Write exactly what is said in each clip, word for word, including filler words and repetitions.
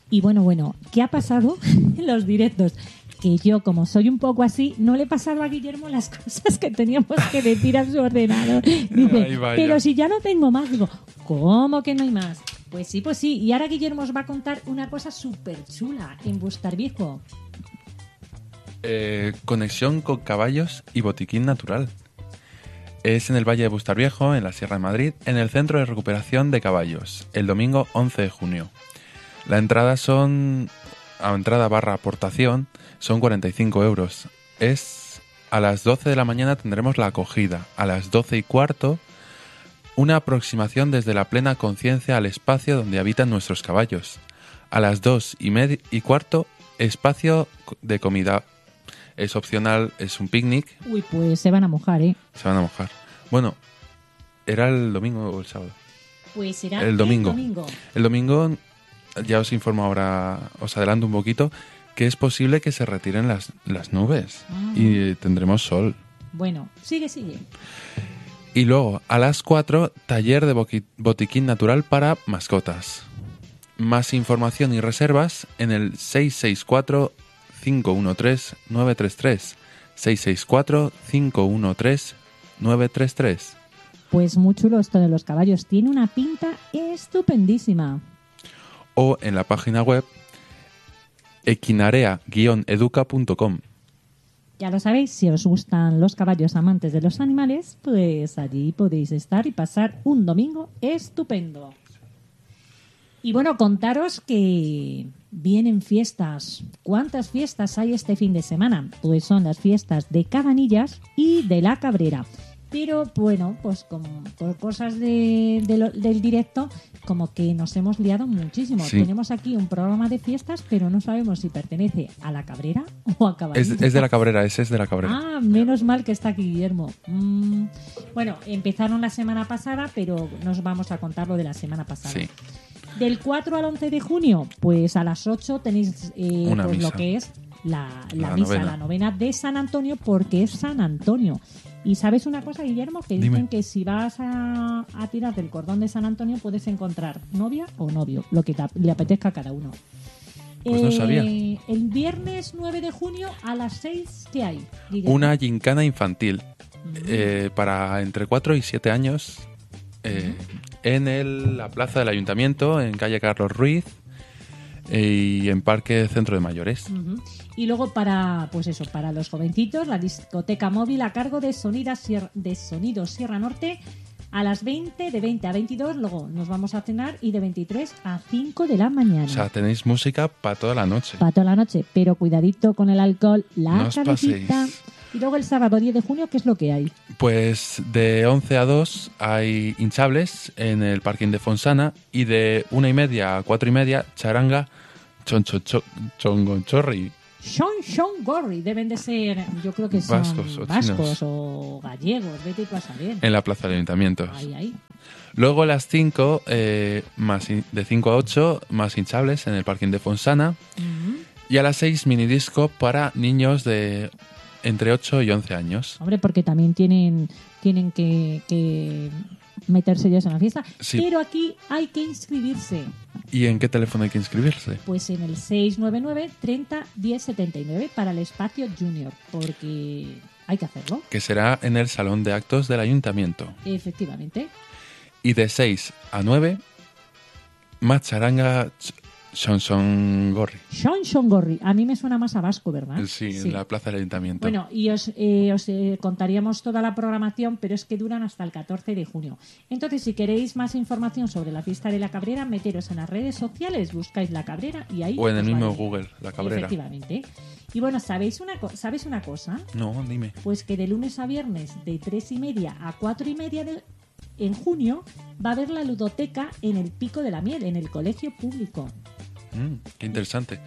Y bueno, bueno, ¿qué ha pasado en los directos? Que yo, como soy un poco así, no le he pasado a Guillermo las cosas que teníamos que decir a su ordenador. Dice, Ay, vaya. pero si ya no tengo más. Digo, ¿cómo que no hay más? Pues sí, pues sí. Y ahora Guillermo os va a contar una cosa súper chula en Bustarviejo. Eh, conexión con caballos y botiquín natural. Es en el Valle de Bustarviejo, en la Sierra de Madrid, en el Centro de Recuperación de Caballos, el domingo once de junio. La entrada son... a entrada barra aportación son cuarenta y cinco euros. Es a las doce de la mañana tendremos la acogida. A las doce y cuarto, una aproximación desde la plena conciencia al espacio donde habitan nuestros caballos. A las dos y, media, y cuarto, espacio de comida. Es opcional, es un picnic. Uy, pues se van a mojar, ¿eh? Se van a mojar. Bueno, ¿era el domingo o el sábado? Pues será el domingo. El domingo. El domingo, ya os informo ahora, os adelanto un poquito, que es posible que se retiren las, las nubes Ah. y tendremos sol. Bueno, sigue, sigue. Y luego, a las cuatro, taller de boqui- botiquín natural para mascotas. Más información y reservas en el seis seis cuatro, cinco uno tres, nueve tres tres. seis seis cuatro, cinco uno tres, nueve tres tres. Pues muy chulo esto de los caballos. Tiene una pinta estupendísima. O en la página web equinarea guion educa punto com. Ya lo sabéis, si os gustan los caballos amantes de los animales, pues allí podéis estar y pasar un domingo estupendo. Y bueno, contaros que vienen fiestas. ¿Cuántas fiestas hay este fin de semana? Pues son las fiestas de Cabanillas y de La Cabrera. Pero bueno, pues como por cosas de, de lo, del directo, como que nos hemos liado muchísimo. Sí. Tenemos aquí un programa de fiestas, pero no sabemos si pertenece a La Cabrera o a Cabanillas. Es, es de la Cabrera, ese es de la Cabrera. Ah, menos mal que está aquí Guillermo. Mm, bueno, empezaron la semana pasada, pero nos vamos a contar lo de la semana pasada. Sí. Del cuatro al once de junio, pues a las ocho tenéis eh, Una pues misa. lo que es la, la La misa, novena. la novena de San Antonio, porque es San Antonio. Y sabes una cosa, Guillermo, que dicen Dime. que si vas a, a tirar del cordón de San Antonio puedes encontrar novia o novio, lo que te, le apetezca a cada uno. Pues no sabía. El viernes nueve de junio a las seis, ¿qué hay, Guillermo? Una gincana infantil eh, para entre cuatro y siete años eh, en el- la plaza del Ayuntamiento, en calle Carlos Ruiz eh, y en Parque Centro de Mayores. Ujú. Y luego para, pues eso, para los jovencitos, la discoteca móvil a cargo de Sonido Sierra, de Sonido Sierra Norte a las veinte, de veinte a veintidós, luego nos vamos a cenar y de veintitrés a cinco de la mañana. O sea, tenéis música para toda la noche. Para toda la noche, pero cuidadito con el alcohol, la No os cabecita. paséis. Y luego el sábado diez de junio, ¿qué es lo que hay? Pues de once a dos hay hinchables en el parking de Fonsana y de una y media a cuatro y media charanga chonchocho- chongonchorri. Sean Sean Gorri, deben de ser, yo creo que son Vascos o vascos chinos. o gallegos, vete tú a saber. En la plaza del Ayuntamiento. Ahí, ahí. Luego a las cinco, eh, más hin- de cinco a ocho, más hinchables en el parking de Fonsana. Ujú. Y a las seis, minidisco para niños de entre ocho y once años. Hombre, porque también tienen, tienen que, que meterse ellos en la fiesta. Sí. Pero aquí hay que inscribirse. ¿Y en qué teléfono hay que inscribirse? Pues en el seis nueve nueve, treinta, diez setenta y nueve para el espacio junior. Porque hay que hacerlo, Que será en el Salón de Actos del Ayuntamiento. efectivamente. Y de seis a nueve, más charanga ch- chonsongorri. Sean Sean Gorri. A mí me suena más a vasco, ¿verdad? Sí, en la plaza del Ayuntamiento. Bueno, y os, eh, os eh, contaríamos toda la programación, pero es que duran hasta el catorce de junio. Entonces, si queréis más información sobre la fiesta de la Cabrera, meteros en las redes sociales, buscáis la Cabrera y ahí... O en el os mismo vale. Google, la Cabrera. Efectivamente. Y bueno, ¿sabéis una, co- ¿sabéis una cosa? No, dime. Pues que de lunes a viernes, de tres y media a cuatro y media del- en junio, va a haber la ludoteca en el Pico de la Miel, en el colegio público. Mm, qué interesante.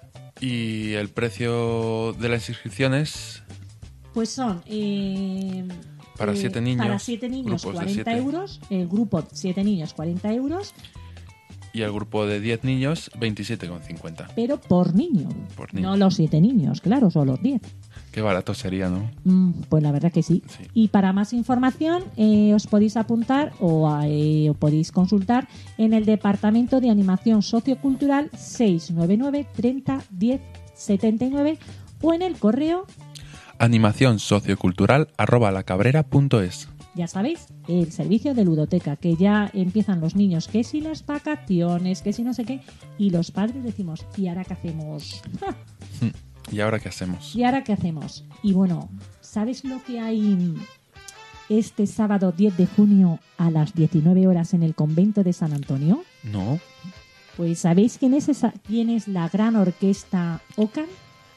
Y el precio de las inscripciones Pues son... eh, Para eh, siete niños, Para siete niños, grupos de cuarenta siete. euros. El grupo siete niños, cuarenta euros. y el grupo de diez niños, veintisiete con cincuenta. Pero por niño. Por niño. No los siete niños, claro, son los diez. Qué barato sería, ¿no? Mm, pues la verdad que sí. Sí. Y para más información eh, os podéis apuntar o, eh, o podéis consultar en el Departamento de Animación Sociocultural seiscientos noventa y nueve treinta diez setenta y nueve o en el correo, Animación sociocultural arroba lacabrera punto es. ya sabéis, el servicio de ludoteca, que ya empiezan los niños, que si las vacaciones, que si no sé qué, y los padres decimos, ¿y ahora qué hacemos? ¡Ja! ¿Y ahora qué hacemos? ¿Y ahora qué hacemos? Y bueno, ¿sabes lo que hay este sábado diez de junio a las diecinueve horas en el convento de San Antonio? No. Pues ¿sabéis quién es esa, quién es la gran orquesta Ocan?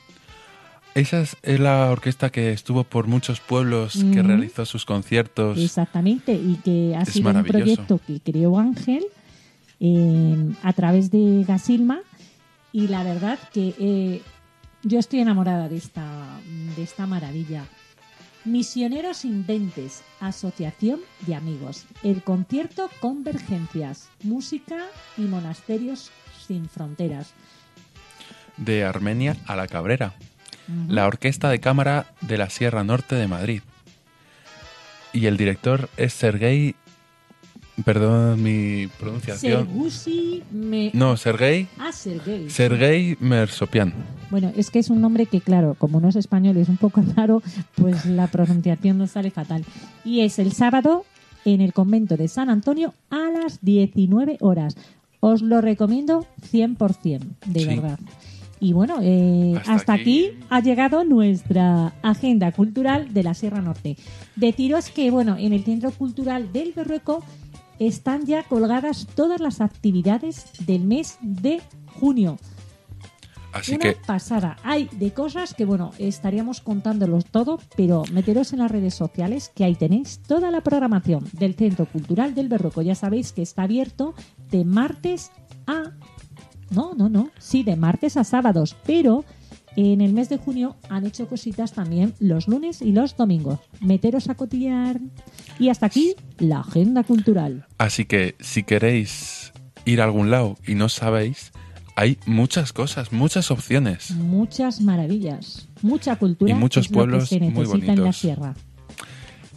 Esa es es la orquesta que estuvo por muchos pueblos, mm. que realizó sus conciertos. Exactamente, y que ha es sido un proyecto que creó Ángel eh, a través de Gasilma, y la verdad que eh, yo estoy enamorada de esta, de esta maravilla. Misioneros Indentes, Asociación de Amigos. El concierto Convergencias, música y monasterios sin fronteras. De Armenia a la Cabrera. Uh-huh. La Orquesta de Cámara de la Sierra Norte de Madrid. Y el director es Sergei... Perdón mi pronunciación. Sergusi me... No, Sergei... Ah, Sergei. Sergei Mersopian. Bueno, es que es un nombre que, claro, como no es español y es un poco raro, pues la pronunciación nos sale fatal. Y es el sábado en el convento de San Antonio a las diecinueve horas. Os lo recomiendo cien por ciento, de sí. verdad. Y bueno, eh, hasta, hasta aquí... aquí ha llegado nuestra agenda cultural de la Sierra Norte. Deciros que, bueno, en el Centro Cultural del Berrueco están ya colgadas todas las actividades del mes de junio. Así Una que pasada. Hay de cosas que, bueno, estaríamos contándolos todo, pero meteros en las redes sociales, que ahí tenéis toda la programación del Centro Cultural del Berrueco. Ya sabéis que está abierto de martes a... No, no, no. Sí, de martes a sábados, pero en el mes de junio han hecho cositas también los lunes y los domingos. Meteros a cotillear. Y hasta aquí la agenda cultural. Así que si queréis ir a algún lado y no sabéis, hay muchas cosas, muchas opciones. Muchas maravillas. Mucha cultura. Y muchos es pueblos lo que se necesita muy bonitos. En la sierra.